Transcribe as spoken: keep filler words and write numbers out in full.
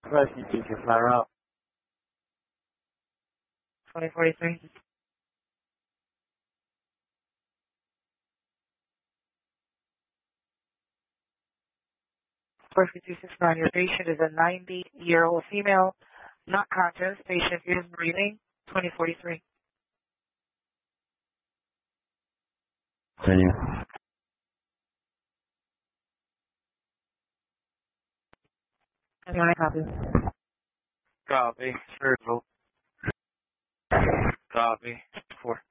Plus, you can fly out. twenty forty-three. four three six nine, your patient is a ninety-year-old female, not conscious. Patient is breathing. twenty forty-three. Continue. Anyone copy? Copy. Surgical. Copy. Four.